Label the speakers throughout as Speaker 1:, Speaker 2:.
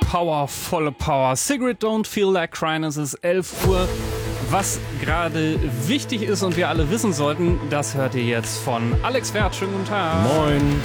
Speaker 1: volle Power. Cigarette Don't Feel Like Crying. Es ist 11 Uhr. Was gerade wichtig ist und wir alle wissen sollten, das hört ihr jetzt von Alex Werth. Schönen guten Tag.
Speaker 2: Moin.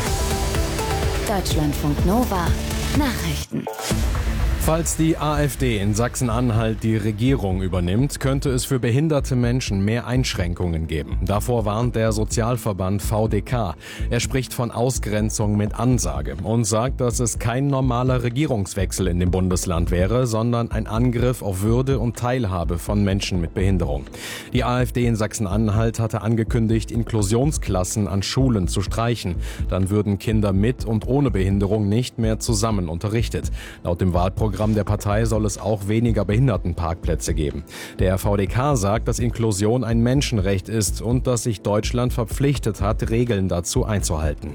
Speaker 3: Deutschlandfunk Nova Nachrichten.
Speaker 2: Falls die AfD in Sachsen-Anhalt die Regierung übernimmt, könnte es für behinderte Menschen mehr Einschränkungen geben. Davor warnt der Sozialverband VDK. Er spricht von Ausgrenzung mit Ansage und sagt, dass es kein normaler Regierungswechsel in dem Bundesland wäre, sondern ein Angriff auf Würde und Teilhabe von Menschen mit Behinderung. Die AfD in Sachsen-Anhalt hatte angekündigt, Inklusionsklassen an Schulen zu streichen. Dann würden Kinder mit und ohne Behinderung nicht mehr zusammen unterrichtet. Laut dem Wahlprogramm der Partei soll es auch weniger Behindertenparkplätze geben. Der VDK sagt, dass Inklusion ein Menschenrecht ist und dass sich Deutschland verpflichtet hat, Regeln dazu einzuhalten.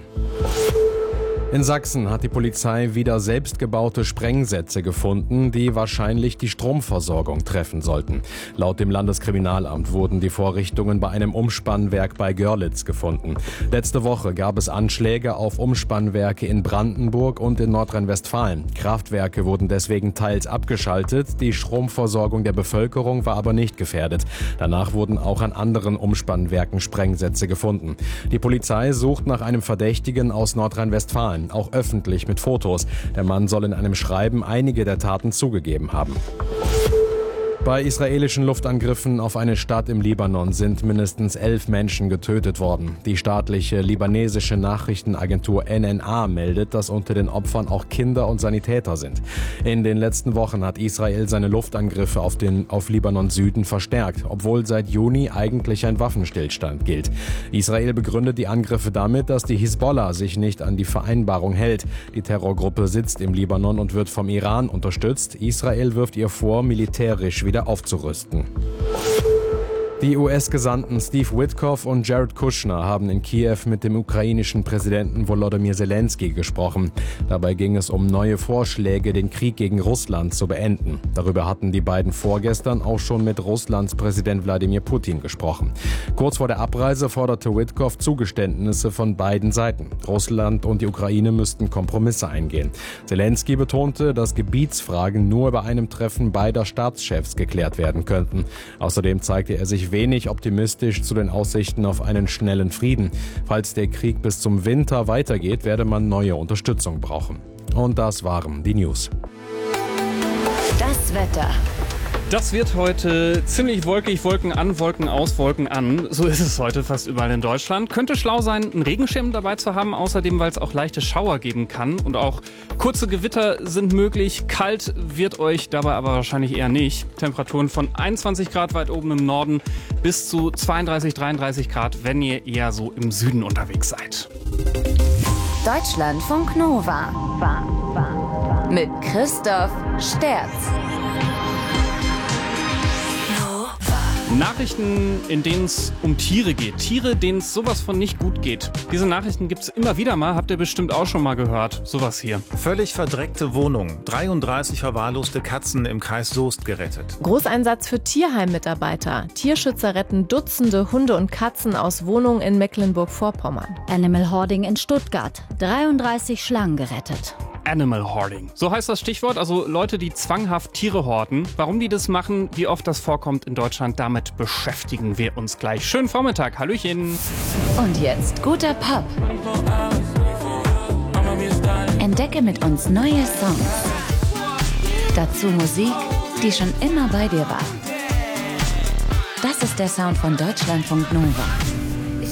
Speaker 2: In Sachsen hat die Polizei wieder selbstgebaute Sprengsätze gefunden, die wahrscheinlich die Stromversorgung treffen sollten. Laut dem Landeskriminalamt wurden die Vorrichtungen bei einem Umspannwerk bei Görlitz gefunden. Letzte Woche gab es Anschläge auf Umspannwerke in Brandenburg und in Nordrhein-Westfalen. Kraftwerke wurden deswegen teils abgeschaltet, die Stromversorgung der Bevölkerung war aber nicht gefährdet. Danach wurden auch an anderen Umspannwerken Sprengsätze gefunden. Die Polizei sucht nach einem Verdächtigen aus Nordrhein-Westfalen. Auch öffentlich mit Fotos. Der Mann soll in einem Schreiben einige der Taten zugegeben haben. Bei israelischen Luftangriffen auf eine Stadt im Libanon sind mindestens 11 Menschen getötet worden. Die staatliche libanesische Nachrichtenagentur NNA meldet, dass unter den Opfern auch Kinder und Sanitäter sind. In den letzten Wochen hat Israel seine Luftangriffe auf Libanon Süden verstärkt, obwohl seit Juni eigentlich ein Waffenstillstand gilt. Israel begründet die Angriffe damit, dass die Hisbollah sich nicht an die Vereinbarung hält. Die Terrorgruppe sitzt im Libanon und wird vom Iran unterstützt. Israel wirft ihr vor, militärisch wieder aufzurüsten. Die US-Gesandten Steve Witkoff und Jared Kushner haben in Kiew mit dem ukrainischen Präsidenten Volodymyr Zelensky gesprochen. Dabei ging es um neue Vorschläge, den Krieg gegen Russland zu beenden. Darüber hatten die beiden vorgestern auch schon mit Russlands Präsident Wladimir Putin gesprochen. Kurz vor der Abreise forderte Witkoff Zugeständnisse von beiden Seiten. Russland und die Ukraine müssten Kompromisse eingehen. Zelensky betonte, dass Gebietsfragen nur bei einem Treffen beider Staatschefs geklärt werden könnten. Außerdem zeigte er sich wenig optimistisch zu den Aussichten auf einen schnellen Frieden. Falls der Krieg bis zum Winter weitergeht, werde man neue Unterstützung brauchen. Und das waren die News.
Speaker 3: Das Wetter.
Speaker 1: Das wird heute ziemlich wolkig, Wolken an, Wolken aus, Wolken an. So ist es heute fast überall in Deutschland. Könnte schlau sein, einen Regenschirm dabei zu haben, außerdem, weil es auch leichte Schauer geben kann. Und auch kurze Gewitter sind möglich. Kalt wird euch dabei aber wahrscheinlich eher nicht. Temperaturen von 21 Grad weit oben im Norden bis zu 32, 33 Grad, wenn ihr eher so im Süden unterwegs seid.
Speaker 3: Deutschlandfunk Nova. Mit Christoph Sterz.
Speaker 1: Nachrichten, in denen es um Tiere geht. Tiere, denen es sowas von nicht gut geht. Diese Nachrichten gibt es immer wieder mal, habt ihr bestimmt auch schon mal gehört. Sowas hier.
Speaker 4: Völlig verdreckte Wohnung. 33 verwahrloste Katzen im Kreis Soest gerettet.
Speaker 5: Großeinsatz für Tierheimmitarbeiter. Tierschützer retten Dutzende Hunde und Katzen aus Wohnungen in Mecklenburg-Vorpommern.
Speaker 3: Animal Hoarding in Stuttgart. 33 Schlangen gerettet.
Speaker 1: Animal Hoarding. So heißt das Stichwort, also Leute, die zwanghaft Tiere horten. Warum die das machen, wie oft das vorkommt in Deutschland, damit beschäftigen wir uns gleich. Schönen Vormittag, Hallöchen.
Speaker 3: Und jetzt guter Pop. Entdecke mit uns neue Songs. Dazu Musik, die schon immer bei dir war. Das ist der Sound von Deutschlandfunk Nova.